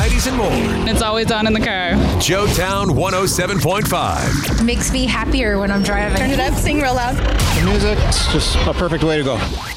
varieties, and more. It's always on in the car. Joetown 107.5. Makes me happier when I'm driving. Turn it up, sing real loud. The music, it's just a perfect way to go.